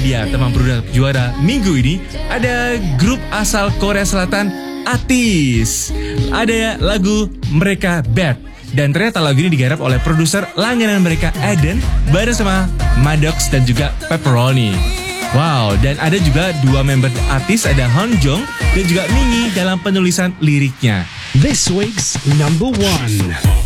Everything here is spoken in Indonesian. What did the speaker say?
dia teman produk juara minggu ini. Ada grup asal Korea Selatan, ATEEZ. Ada lagu mereka Bad. Dan ternyata lagu ini digarap oleh produser langganan mereka Eden bareng sama Maddox dan juga Pepperoni. Wow, dan ada juga dua member ATEEZ, ada Honjong dan juga Mingi dalam penulisan liriknya. This week's number one.